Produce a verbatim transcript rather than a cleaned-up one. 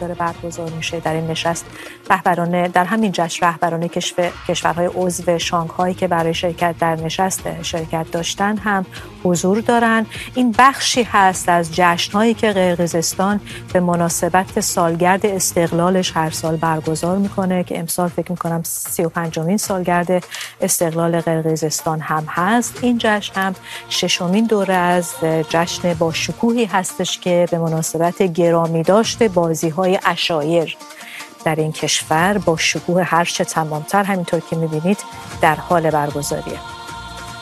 داره برگزار میشه. در این نشست رهبران در همین جشن رهبران کشورهای عضو شانگهای که برای شرکت در نشست شرکت داشتن هم حضور دارن. این بخشی هست از جشن‌هایی که قرقیزستان به مناسبت سالگرد استقلالش هر سال برگزار میکنه که امسال فکر میکنم سی و پنجمین سالگرد استقلال قرقیزستان هم هست. این جشن هم ششمین دوره از جشن با شکوهی هستش که به مناسبت گرامی داشته بازی‌های عشایر در این کشور با شکوه هرچه تمامتر همینطور که می‌بینید در حال برگزاریه.